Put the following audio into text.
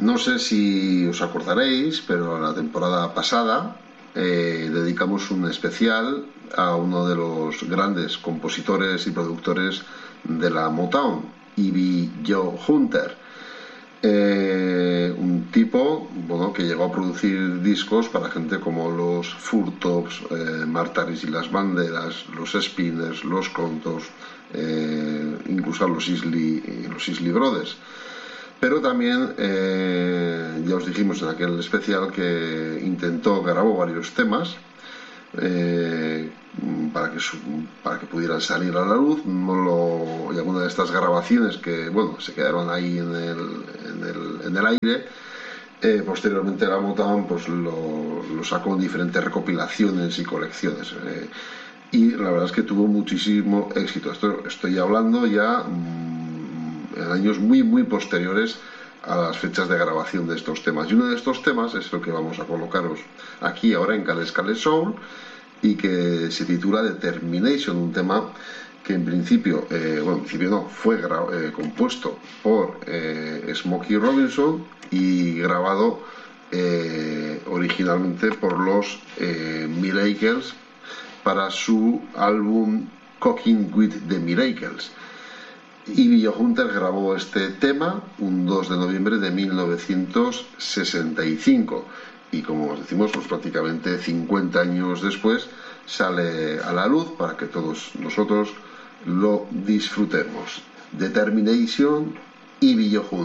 No sé si os acordaréis, pero la temporada pasada dedicamos un especial a uno de los grandes compositores y productores de la Motown, Ivy Joe Hunter. Un tipo, bueno, que llegó a producir discos para gente como los Furtops, Martaris y las Banderas, los Spinners, los Contos, incluso los Isley Brothers. Pero también ya os dijimos en aquel especial que grabó varios temas para que pudieran salir a la luz. Y algunas de estas grabaciones que se quedaron ahí en el aire, posteriormente la Motown pues lo sacó en diferentes recopilaciones y colecciones, y la verdad es que tuvo muchísimo éxito. Estoy hablando ya en años muy posteriores a las fechas de grabación de estos temas, y uno de estos temas es lo que vamos a colocaros aquí ahora en Cales Soul, y que se titula Determination, un tema que en principio fue compuesto por Smokey Robinson y grabado originalmente por los Miracles para su álbum Cooking with the Miracles. Ivy Joe Hunter grabó este tema un 2 de noviembre de 1965, y como os decimos, pues prácticamente 50 años después sale a la luz para que todos nosotros lo disfrutemos. Determination, Ivy Joe Hunter.